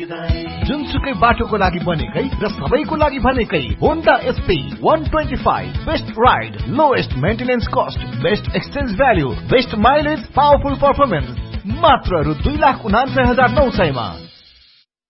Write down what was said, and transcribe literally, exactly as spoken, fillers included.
जुनसुकै बाटोको लागि बनेकै र सबैको लागि भनेकै Honda SP one twenty-five best ride, lowest maintenance cost, best exchange value, best mileage, powerful performance, मात्र रु दुई लाख उनान्सय हजार नौ सयमा।